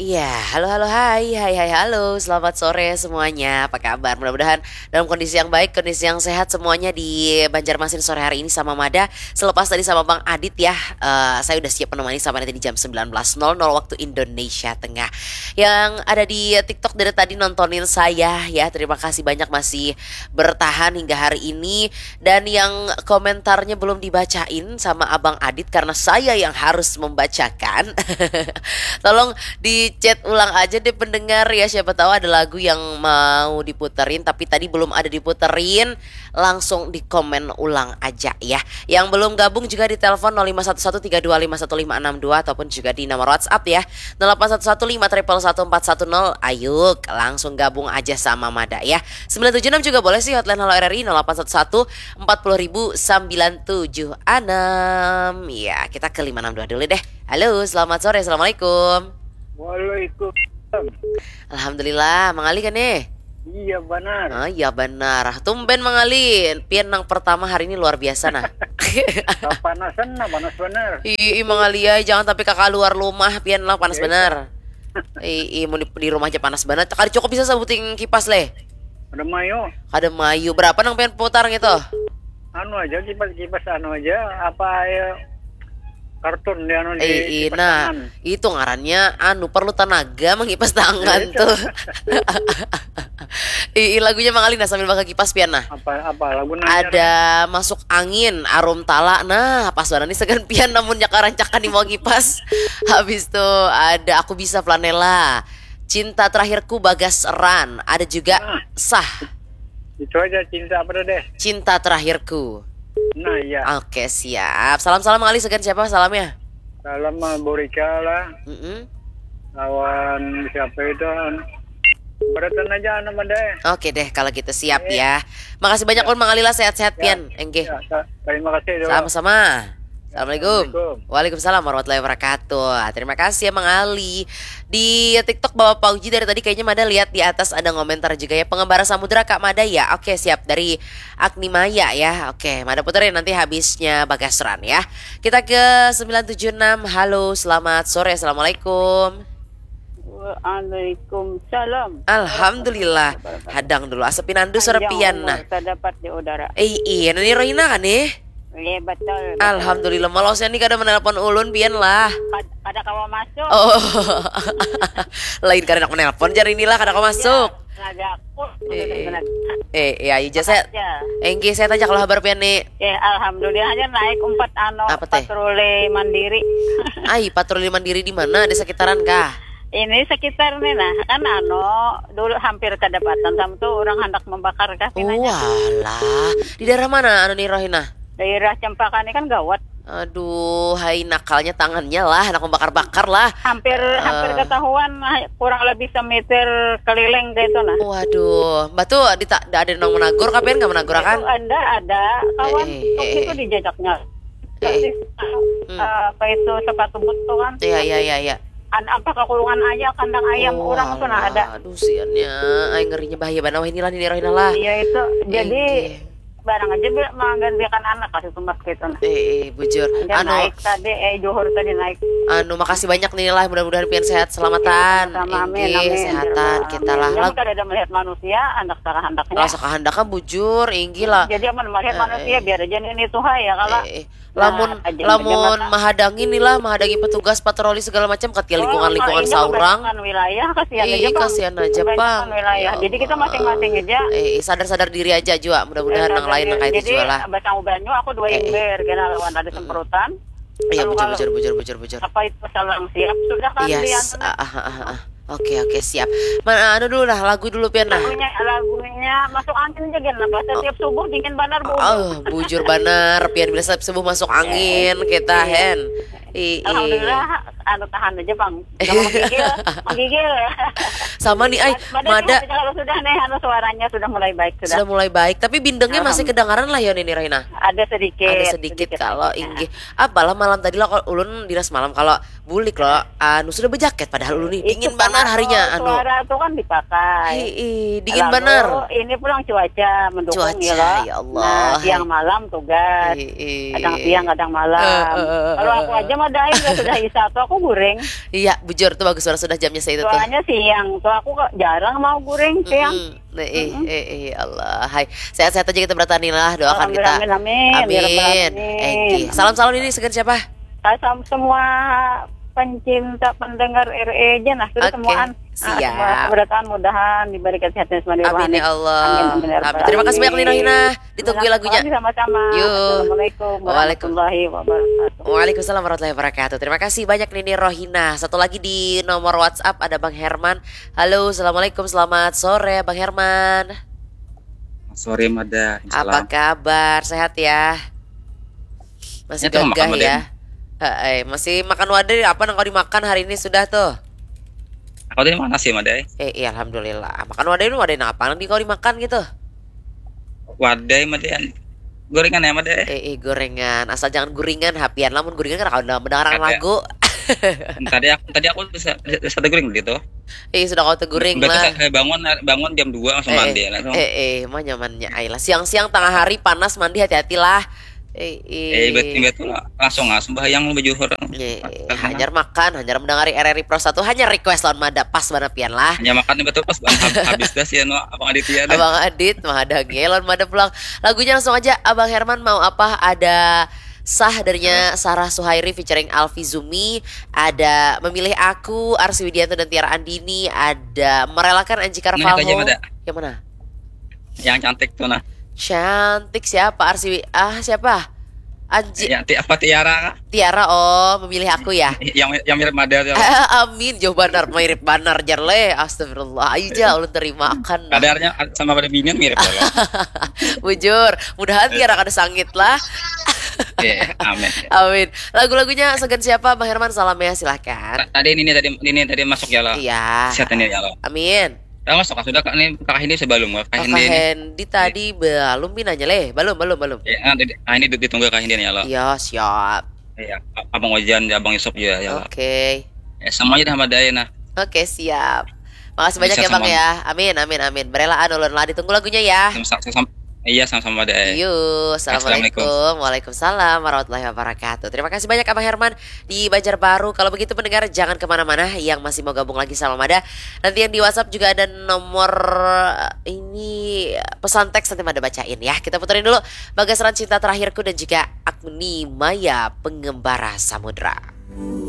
Iya, halo, selamat sore semuanya. Apa kabar? Mudah-mudahan dalam kondisi yang baik, kondisi yang sehat semuanya di Banjarmasin sore hari ini sama Mada. Selepas tadi sama Bang Adit ya, saya udah siap menemani sampai nanti di jam 19.00 waktu Indonesia Tengah. Yang ada di TikTok dari tadi nontonin saya ya, terima kasih banyak masih bertahan hingga hari ini. Dan yang komentarnya belum dibacain sama Abang Adit karena saya yang harus membacakan. Tolong di chat ulang aja deh pendengar ya, siapa tahu ada lagu yang mau diputerin tapi tadi belum ada diputerin, langsung di komen ulang aja ya. Yang belum gabung juga di telepon 051132515562 ataupun juga di nomor WhatsApp ya 0811511110. Ayo langsung gabung aja sama Mada ya. 976 juga boleh sih, hotline Halo RRI 0811 40097 6. Ya, kita ke 562 dulu deh. Halo, selamat sore. Assalamualaikum. Waalaikumsalam. Alhamdulillah, Mang Ali kan nih? Iya benar. Oh iya benar. Tumben Mang Ali. Pian nang pertama hari ini luar biasa nah. Panasan nah, panas benar. Mang Ali ya, jangan tapi kakak luar rumah pian lah panas Biasa. benar. Mau di rumah aja panas banget. Kali cukup bisa sebutin kipas leh. Ada mayo. Ada mayu berapa nang pengen putar gitu? Anu aja kipas anu aja apa ya kartun di anu di kipas Nah, tangan. itu ngarannya perlu tenaga mengipas tangan Iya, tuh. Lagunya Mang Ali nah sambil pakai kipas pian nah. Apa lagu Ada masuk angin arum tala, nah pas banget nih segan pian namun nyakarancakan di mau kipas. Habis tuh ada aku bisa flanela, cinta terakhirku Bagas Ran, ada juga Nah, sah itu aja cinta apa deh. cinta terakhirku. Nah iya. Oke siap, salam Mang Ali, segan siapa salamnya? Salam Borika lah. Mm-mm. Lawan siapa itu? Beratan aja nama deh. Oke deh kalau gitu siap ya. Makasih banyak pun Mang Ali lah, sehat-sehat pian. Engge. Ya, terima kasih. Sama-sama. Assalamualaikum. Assalamualaikum. Waalaikumsalam warahmatullahi wabarakatuh. Terima kasih ya Mang Ali. Di TikTok Bapak Pauji dari tadi kayaknya Mada lihat di atas ada komentar juga ya. Pengembara samudra Kak Mada ya. Oke siap, dari Agni Maya ya. Oke, Mada puterin nanti habisnya Bagasran ya. Kita ke 976. Halo, selamat sore. Assalamualaikum. Waalaikumsalam. Alhamdulillah. Hadang dulu asepin andu sore pian nah. Terdapat di udara. Iya, ini Rohina kan nih? Iya betul. Alhamdulillah, malosnya nih kada menelpon ulun pian lah. Ada kawa masuk. Oh, lain karena aku menelpon jari inilah kada kau masuk. Ada aku. Ya, iya saya. Enggi saya tanya kalau kabar pian nih. Alhamdulillah aja naik 4 Apa teh? patroli mandiri. Patroli mandiri di mana? Di sekitaran kah? Ini sekitar nih nah kan dulu hampir kedapatan sama tuh orang hendak membakar kah pinanya. Walah, di daerah mana nih Rohina? Daerah Cempaka ini kan gawat. Aduh, hai nakalnya tangannya lah, anak membakar-bakar lah. Hampir ketahuan kurang lebih semeter keliling gitu nah. Waduh, batu ada nang menagur kapan nggak menagur kan? Itu ada kawan itu dijajaknya. Apa itu sepatu but tuh kan? Iya. Apa kekulungan aja kandang ayam orang tuh nah ada. Aduh siannya, ay ngerinya bahaya banget inilah ini Rohina lah. Iya itu. Jadi barang aja menggantikan anak kasih tumbas gitu nah. Bujur. Naik tadi Johor tadi naik. Makasih banyak nih lah, mudah-mudahan pian sehat selamatan. Amin. Kesehatan kita lah. Yang kada ada melihat manusia, anak sakahandaknya. Rasa kehandaknya bujur, inggi lah. Jadi aman melihat manusia biar aja ini Tuhan ya kalau. Lamun mahadangin nih lah, mahadangin petugas patroli segala macam ketika lingkungan saurang. Wilayah kasihan aja Bang. Wilayah. Jadi kita masing-masing aja. Sadar diri aja juga, mudah-mudahan nang lain nang kayak itu juga lah. Jadi basang ubanyu aku 2 ember kena lawan ada semprotan. Iya bujur. Apa itu salang siap sudah kan Yes. Oke siap. Mana dulu lah lagu dulu pian nah. Lagunya masuk angin aja gen lah. Setiap subuh dingin banar bu. Bujur banar pian bila setiap subuh masuk angin kita hen. Alhamdulillah tahan aja bang. Menggigil. Sama nih Mada. Kalau sudah nih suaranya sudah mulai baik sudah mulai baik, tapi bindengnya masih kedengaran lah ya ini Raina. Ada sedikit kalau inggi. Apalah malam tadi lah kalau ulun diras malam kalau bulik loh sudah berjaket padahal ulun nih dingin banar harinya suara itu kan dipakai. Dingin banar. Ini pulang cuaca mendukung ya Allah. Siang malam tugas. Kadang siang kadang malam. Kalau aku aja Madain sudah isa tuh aku goreng. Iya, bujur tuh bagus sudah jamnya saya itu tuh. Soalnya siang tuh aku kok jarang mau goreng siang. Allah. Hai, sehat-sehat aja kita bertanilah, doakan kita. Amin, amin. Amin. Salam-salam ini segan siapa? Salam semua pencinta pendengar RE aja nah semuaan. Siap. Mudah-mudahan diberi kesehatan semua di Amin ya Allah. Amin. Terima kasih banyak Nina Hina. Ditunggu lagunya. Sama-sama. Assalamualaikum warahmatullahi wabarakatuh. Waalaikumsalam warahmatullahi wabarakatuh. Terima kasih banyak Nini Rohina. Satu lagi di nomor WhatsApp ada Bang Herman. Halo, assalamualaikum, selamat sore Bang Herman. Sore Mada. Apa kabar? Sehat ya? Masih gagah ya? Masih makan wadah apa nang kau dimakan hari ini sudah tuh? Aku tadi mana sih Mada? Iya alhamdulillah. Makan wadah itu wadah apa nang di kau dimakan gitu? Wadah Mada. Gorengan ya Mada? Gorengan. Asal jangan guringan hapian. Lamun guringan kan kalau mendengarkan lagu. tadi aku bisa goreng gitu. Sudah kau teguring lah. Bangun jam 2 langsung mandi langsung. Mah nyamannya Aila. Siang-siang tengah hari panas mandi hati-hatilah. Betul langsung bahayang lu baju orang. Hajar makan, hajar mendengari RRI Pro 1, hanya request lawan Mada pas banapian lah. Hanya makan betul pas habis dah sih Abang Adit ya. Abang Adit mah ada gelon Mada pulang. Lagunya langsung aja Abang Herman mau apa? Ada Sah darinya Sarah Suhairi featuring Alfi Zumi, ada Memilih Aku Arsy Widianto dan Tiara Andini, ada Merelakan Anji Carvalho. Yang mana? Yang cantik tuh nah. Cantik siapa? Siapa? Anji. Ya, Tiara. Tiara Memilih Aku ya. yang mirip Mada. Amin, jauh benar mirip banar jarle. Astagfirullah. Aja ulun terima akan. Kadarnya sama pada binian mirip loh. Bujur, mudahan Tiara kada sangit lah. Amin. Lagu-lagunya segan siapa Bang Herman? Salamnya silahkan. Tadi masuk ya lah. Iya. Sehatannya ya lah. Amin. Masuk sudah ini Kak Hendi sebelum Kak Hendi tadi belum pinanya belum. Ya, ini ditunggu Kak Hendi ya lah. Iya, siap. Iya, Abang Ojan, Abang Yusuf juga ya. Oke. Semuanya dah Madaya nah. Oke, siap. Makasih banyak ya Bang ya. Amin. Berelaan ulun lah ditunggu lagunya ya. Iya sama-sama deh. Assalamualaikum. Waalaikumsalam warahmatullahi wabarakatuh. Terima kasih banyak Abang Herman di Banjarbaru. Kalau begitu pendengar jangan kemana-mana. Yang masih mau gabung lagi sama Mada, nanti yang di WhatsApp juga ada nomor ini pesan teks nanti Mada bacain ya. Kita puterin dulu Bagasaran Cinta Terakhirku dan juga Agni Maya Pengembara Samudra.